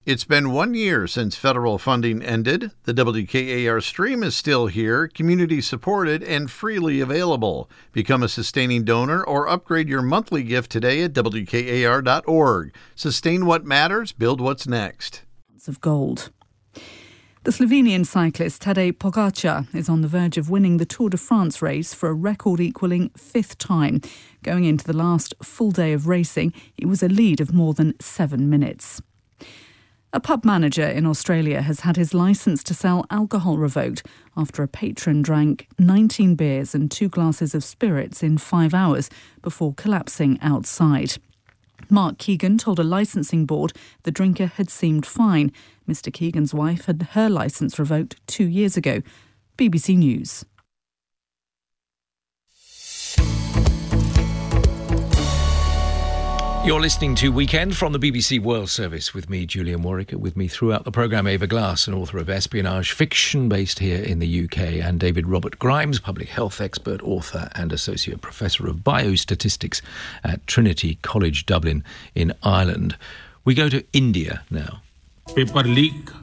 It's been 1 year since federal funding ended. The WKAR stream is still here, community supported, and freely available. Become a sustaining donor or upgrade your monthly gift today at WKAR.org. Sustain what matters, build what's next. Of gold. The Slovenian cyclist Tadej Pogačar is on the verge of winning the Tour de France race for a record-equalling fifth time. Going into the last full day of racing, it was a lead of more than 7 minutes. A pub manager in Australia has had his licence to sell alcohol revoked after a patron drank 19 beers and 2 glasses of spirits in 5 hours before collapsing outside. Mark Keegan told a licensing board the drinker had seemed fine. Mr. Keegan's wife had her licence revoked 2 years ago. BBC News. You're listening to Weekend from the BBC World Service with me, Julian Warwick. With me throughout the programme, Ava Glass, an author of espionage fiction based here in the UK, and David Robert Grimes, public health expert, author and associate professor of biostatistics at Trinity College Dublin in Ireland. We go to India now. Paper leak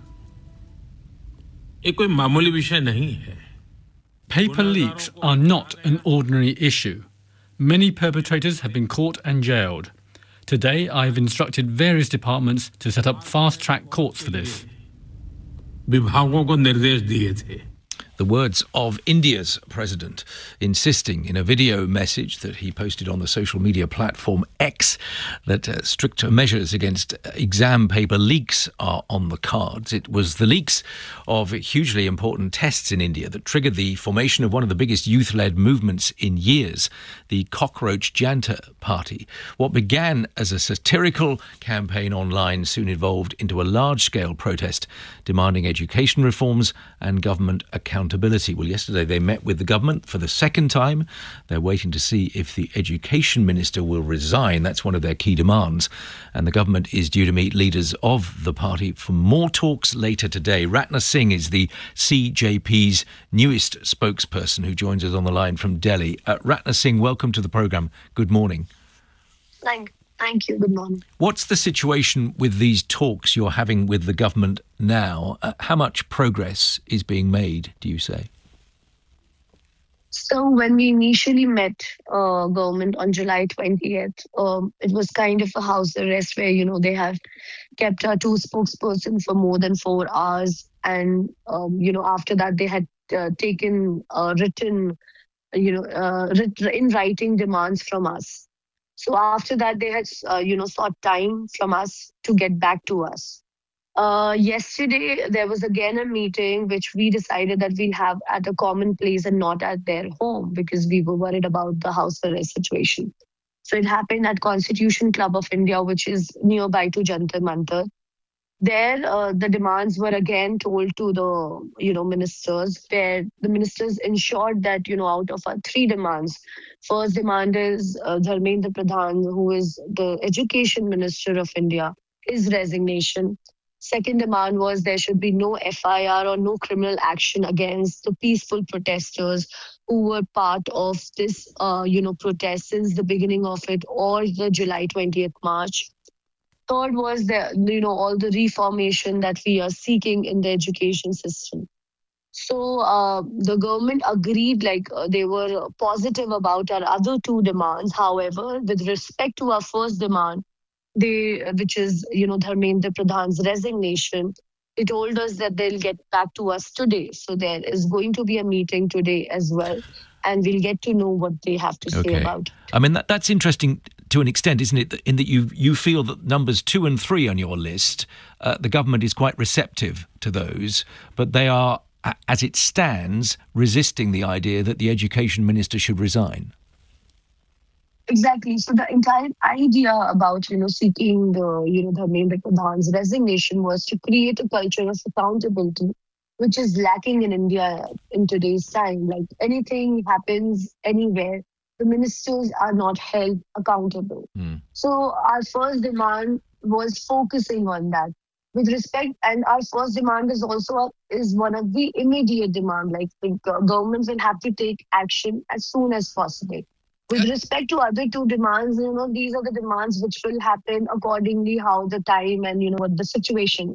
कोई मामूली विषय नहीं है. Paper leaks are not an ordinary issue. Many perpetrators have been caught and jailed. Today, I have instructed various departments to set up fast-track courts for this. विभागों को निर्देश दिए थे. The words of India's president, insisting in a video message that he posted on the social media platform X that stricter measures against exam paper leaks are on the cards. It was the leaks of hugely important tests in India that triggered the formation of one of the biggest youth-led movements in years, the Cockroach Janta Party. What began as a satirical campaign online soon evolved into a large-scale protest demanding education reforms and government accountability. Well, yesterday they met with the government for the second time. They're waiting to see if the education minister will resign. That's one of their key demands. And the government is due to meet leaders of the party for more talks later today. Ratna Singh is the CJP's newest spokesperson who joins us on the line from Delhi. Ratna Singh, welcome to the programme. Good morning. Thank you. Good morning. What's the situation with these talks you're having with the government now? How much progress is being made, do you say? So when we initially met government on July 20th, it was kind of a house arrest where, they have kept our 2 spokespersons for more than 4 hours. And, after that, they had taken written, in writing demands from us. So after that, they had, sought time from us to get back to us. Yesterday, there was again a meeting which we decided that we'll have at a common place and not at their home because we were worried about the house arrest situation. So it happened at Constitution Club of India, which is nearby to Jantar Mantar. There, the demands were again told to the, ministers, where the ministers ensured that, out of our 3 demands, first demand is Dharmendra Pradhan, who is the education minister of India, his resignation. Second demand was there should be no FIR or no criminal action against the peaceful protesters who were part of this, protest since the beginning of it or the July 20th march. Third was all the reformation that we are seeking in the education system. So the government agreed, they were positive about our other 2 demands. However, with respect to our first demand, which is, Dharmendra Pradhan's resignation, they told us that they'll get back to us today. So there is going to be a meeting today as well. And we'll get to know what they have to say about it. I mean, that's interesting to an extent, isn't it? In that you feel that numbers 2 and 3 on your list, the government is quite receptive to those, but they are, as it stands, resisting the idea that the education minister should resign. Exactly. So the entire idea about, seeking the, Dharmendra Pradhan's resignation was to create a culture of accountability, which is lacking in India in today's time. Like anything happens anywhere, the ministers are not held accountable. So our first demand was focusing on that. With respect, and our first demand is also one of the immediate demand, like the government will have to take action as soon as possible. With respect to other 2 demands, these are the demands which will happen accordingly how the time and, what the situation